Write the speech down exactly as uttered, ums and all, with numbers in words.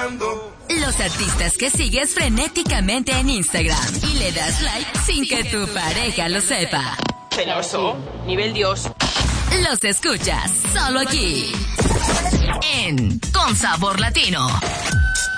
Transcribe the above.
bailando. Los artistas que sigues frenéticamente en Instagram y le das like sin que tu pareja lo sepa. Celoso, nivel Dios. Los escuchas solo aquí, en Con Sabor Latino.